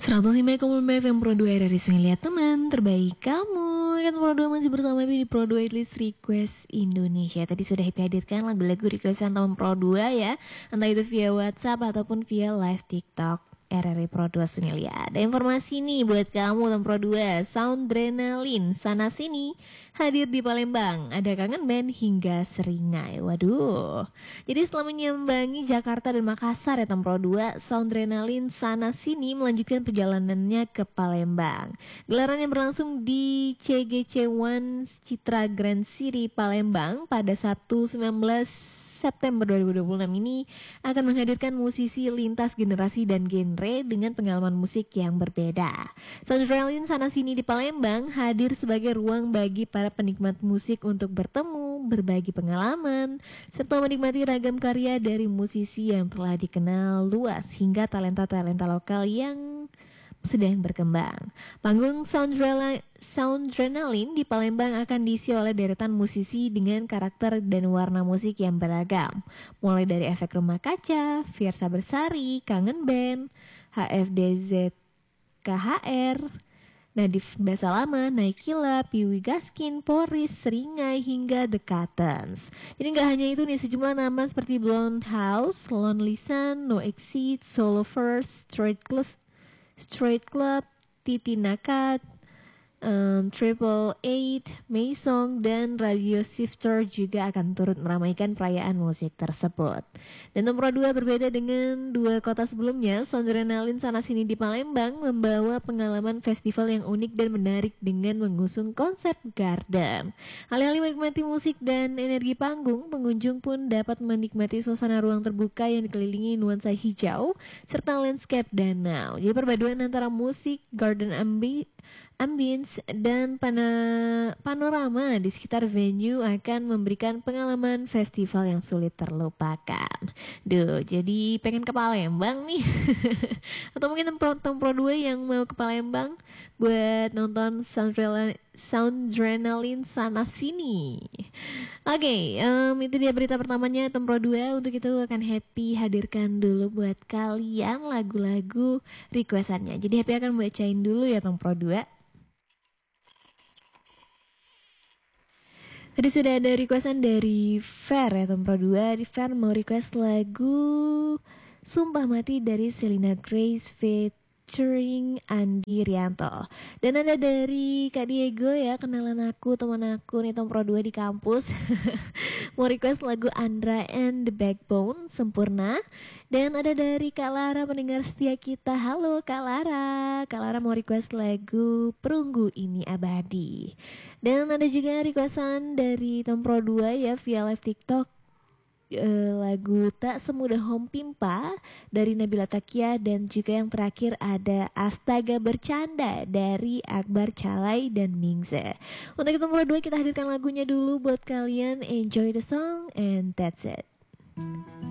105,5 FM Pro 2 dari Sungai Lihat Teman terbaik kamu. Kan Pro 2 masih bersama Happy di Pro 2 List Request Indonesia. Tadi sudah Happy hadirkan lagu-lagu requestan tahun Pro 2 ya, entah itu via WhatsApp ataupun via live TikTok RRI Pro 2 Sunilya. Ada informasi nih buat kamu Tom Pro 2. Soundrenalin sana sini hadir di Palembang. Ada Kangen Band hingga Seringai. Waduh. Jadi setelah menyambangi Jakarta dan Makassar ya Tom Pro 2, Soundrenalin sana sini melanjutkan perjalanannya ke Palembang. Gelarannya berlangsung di CGC One Citra Grand City Palembang pada Sabtu 19 September 2026 ini akan menghadirkan musisi lintas generasi dan genre dengan pengalaman musik yang berbeda. Soundrenalin sana sini di Palembang hadir sebagai ruang bagi para penikmat musik untuk bertemu, berbagi pengalaman, serta menikmati ragam karya dari musisi yang telah dikenal luas hingga talenta-talenta lokal yang sedang berkembang. Panggung Soundrenalin di Palembang akan diisi oleh deretan musisi dengan karakter dan warna musik yang beragam. Mulai dari Efek Rumah Kaca, Fiersa Bersari, Kangen Band, HFDZ KHR, Nadif Basalama, Naikila, Piwi Gaskin, Poris, Seringai, hingga The Cuttons. Jadi gak hanya itu nih, sejumlah nama seperti Blonde House, Lonely Sun, No Exit, Solo First, Straight Club, Titi Nakat, Triple Eight, Maysong, dan Radio Shifter juga akan turut meramaikan perayaan musik tersebut. Dan nomor 2 berbeda dengan dua kota sebelumnya, Soundrenalin sana sini di Palembang membawa pengalaman festival yang unik dan menarik dengan mengusung konsep garden. Alih-alih menikmati musik dan energi panggung, pengunjung pun dapat menikmati suasana ruang terbuka yang dikelilingi nuansa hijau serta landscape danau. Jadi perpaduan antara musik, garden ambience dan panorama di sekitar venue akan memberikan pengalaman festival yang sulit terlupakan. Duh, jadi pengen ke Palembang nih. Atau mungkin Tom Pro 2 yang mau ke Palembang buat nonton Soundrenalin sana sini. Oke, itu dia berita pertamanya Tom Pro 2. Untuk itu akan Happy hadirkan dulu buat kalian lagu-lagu requestannya. Jadi Happy akan bacain dulu ya Tom Pro 2. Tadi sudah ada requestan dari Fer ya Tom Pro 2. Di Fer mau request lagu Sumpah Mati dari Selena Grace featuring Andi Rianto. Dan ada dari Kak Diego ya, kenalan aku, teman aku nih Tom Pro 2 di kampus. Mau request lagu Andra and the Backbone Sempurna. Dan ada dari Kak Lara, pendengar setia kita. Halo Kak Lara. Kak Lara mau request lagu Perunggu Ini Abadi. Dan ada juga requestan dari Tom Pro 2 ya via live TikTok, lagu Tak Semudah Home Pimpa dari Nabila Takia. Dan juga yang terakhir ada Astaga Bercanda dari Akbar Calai dan Mingze. Untuk itu Pro 2 kita hadirkan lagunya dulu buat kalian. Enjoy the song and that's it.